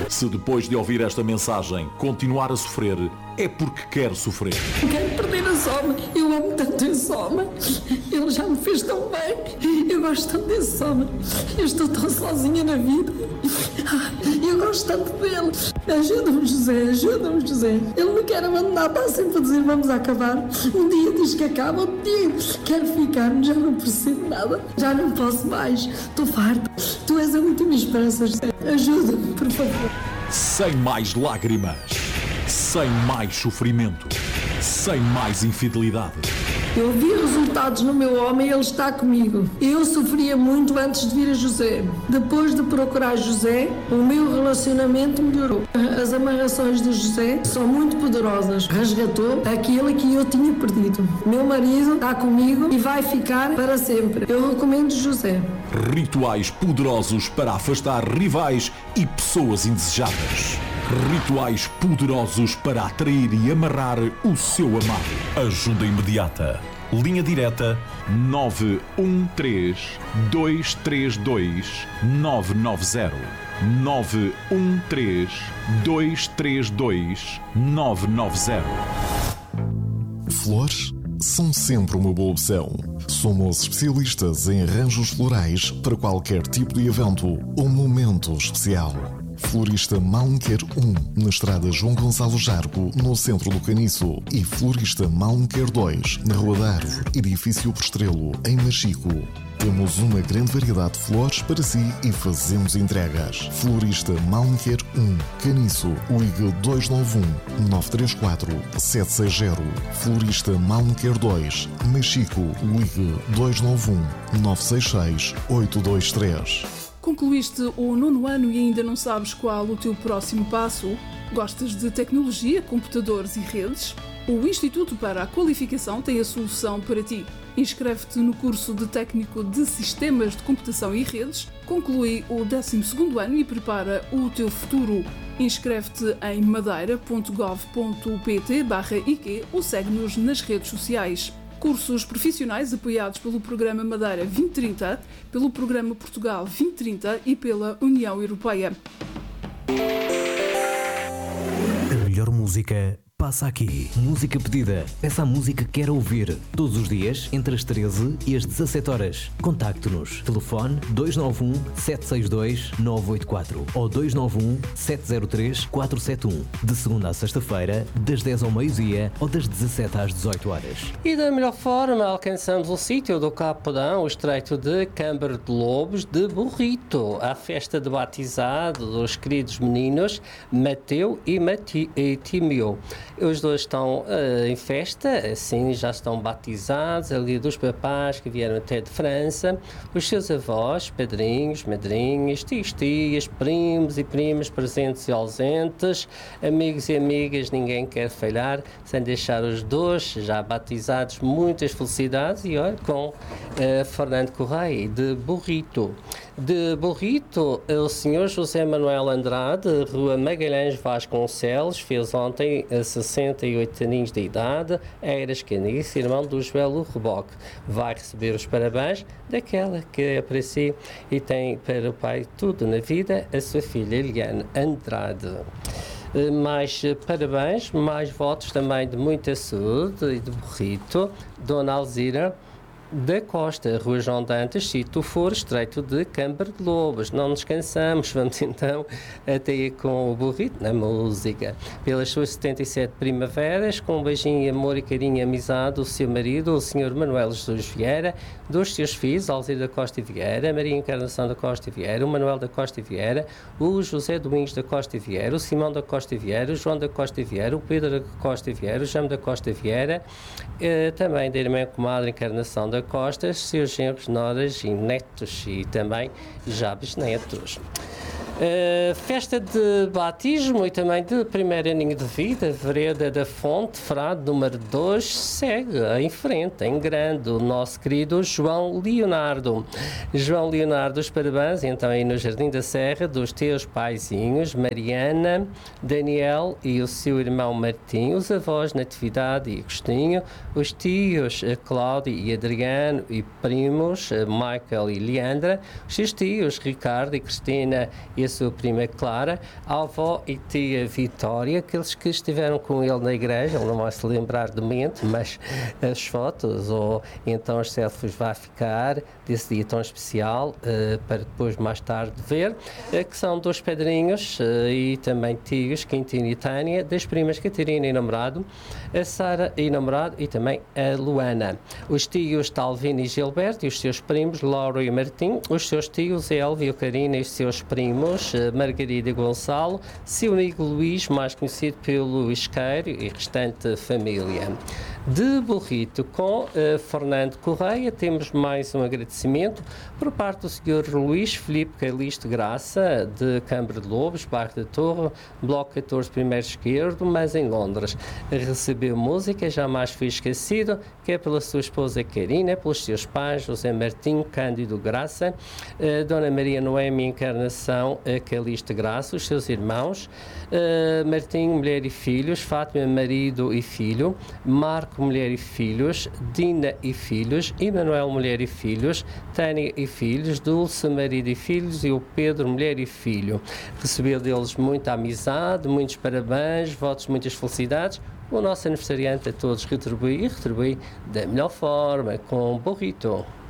Se depois de ouvir esta mensagem continuar a sofrer, é porque quer sofrer. Quero perder esse homem. Eu amo tanto esse homem. Ele já me fez tão bem. Eu gosto tanto desse homem. Eu estou tão sozinha na vida. Eu gosto tanto dele. Ajuda-me, José. Ajuda-me, José. Ele me quer abandonar. Está sempre a dizer vamos acabar. Um dia diz que acaba. Outro dia quero ficar. Já não percebo nada. Já não posso mais. Estou farta. Tu és a última esperança, José. Ajuda-me, por favor. Sem mais lágrimas. Sem mais sofrimento. Sem mais infidelidade. Eu vi resultados no meu homem e ele está comigo. Eu sofria muito antes de vir a José. Depois de procurar José, o meu relacionamento melhorou. As amarrações de José são muito poderosas. Resgatou aquilo que eu tinha perdido. Meu marido está comigo e vai ficar para sempre. Eu recomendo José. Rituais poderosos para afastar rivais e pessoas indesejadas. Rituais poderosos para atrair e amarrar o seu amado. Ajuda imediata. Linha direta 913 232 990. 913 232 990. Flores são sempre uma boa opção. Somos especialistas em arranjos florais para qualquer tipo de evento ou momento especial. Florista Malnquer 1, na estrada João Gonçalo Jargo, no centro do Caniço. E Florista Malnquer 2, na Rua da Árvore, edifício Postrelo, em Machico. Temos uma grande variedade de flores para si e fazemos entregas. Florista Malnquer 1, Caniço, ligue 291-934-760. Florista Malnquer 2, Machico, ligue 291-966-823. Concluíste o 9º ano e ainda não sabes qual o teu próximo passo? Gostas de tecnologia, computadores e redes? O Instituto para a Qualificação tem a solução para ti. Inscreve-te no curso de Técnico de Sistemas de Computação e Redes, conclui o 12º ano e prepara o teu futuro. Inscreve-te em madeira.gov.pt/IQ ou segue-nos nas redes sociais. Cursos profissionais apoiados pelo Programa Madeira 2030, pelo Programa Portugal 2030 e pela União Europeia. A melhor música passa aqui. Música pedida. Peça a música que quer ouvir. Todos os dias, entre as 13 e as 17 horas. Contacte-nos. Telefone 291-762-984 ou 291-703-471. De segunda à sexta-feira, das 10 ao meio-dia ou das 17 às 18 horas. E da melhor forma alcançamos o sítio do Capodão, o estreito de Câmara de Lobos de Burrito. A festa de batizado dos queridos meninos Mateu e Timeu. Os dois estão em festa, assim já estão batizados, ali dos papás que vieram até de França, os seus avós, padrinhos, madrinhas, tios, tias, primos e primas presentes e ausentes, amigos e amigas, ninguém quer falhar, sem deixar os dois já batizados, muitas felicidades e olha, com Fernando Correia de Burrito. De Burrito, o senhor José Manuel Andrade, Rua Magalhães Vasconcelos, fez ontem 68 aninhos de idade, era escanice, irmão do Joel Reboque. Vai receber os parabéns daquela que é para si e tem para o pai tudo na vida, a sua filha Eliane Andrade. Mais parabéns, mais votos também de muita saúde e de Burrito, Dona Alzira da Costa, Rua João Dantas, sítio for, estreito de Câmara de Lobos. Não nos cansamos, vamos então até aí com o Burrito na música. Pelas suas 77 primaveras, com um beijinho, amor e carinho e amizade, o seu marido, o Sr. Manuel Jesus Vieira, dos seus filhos, Alzira da Costa e Vieira, Maria Encarnação da Costa e Vieira, o Manuel da Costa e Vieira, o José Domingos da Costa e Vieira, o Simão da Costa e Vieira, o João da Costa e Vieira, o Pedro da Costa e Vieira, o Jame da Costa e Vieira, também da irmã comadre Encarnação da Costa, seus genros, noras e netos e também já bisnetos. Festa de batismo e também de primeiro aninho de vida, Vereda da Fonte, Frade número 2, segue em frente, em grande, o nosso querido João Leonardo. João Leonardo, os parabéns, então aí no Jardim da Serra, dos teus paizinhos, Mariana, Daniel e o seu irmão Martim, os avós Natividade e Agostinho, os tios Cláudio e Adriano e primos Michael e Leandra, os seus tios Ricardo e Cristina e a sua prima Clara, a avó e tia Vitória, aqueles que estiveram com ele na igreja, ele não vai se lembrar de mente, mas as fotos ou então as selfies vai ficar desse dia tão especial para depois mais tarde ver, que são 2 padrinhos e também tios, Quintino e Tânia, das primas Catarina e namorado, a Sara e namorado e também a Luana. Os tios Talvino e Gilberto e os seus primos Laura e Martim, os seus tios Elvio, Karina e os seus primos Margarida e Gonçalo, seu amigo Luís, mais conhecido pelo Isqueiro, e restante família. De Burrito com Fernando Correia, temos mais um agradecimento por parte do Sr. Luís Filipe Calixto Graça, de Câmara de Lobos, bairro da Torre, bloco 14, primeiro esquerdo, mas em Londres. Recebeu música, jamais foi esquecido, que é pela sua esposa Karina, pelos seus pais, José Martim, Cândido Graça, Dona Maria Noemi Encarnação Calixto Graça, os seus irmãos, Martim, mulher e filhos, Fátima, marido e filho, Marco, mulher e filhos, Dina e filhos, Emanuel, mulher e filhos, Tânia e filhos, Dulce, marido e filhos e o Pedro, mulher e filho. Recebeu deles muita amizade, muitos parabéns, votos, muitas felicidades. O nosso aniversariante a todos retribui da melhor forma, com Burrito.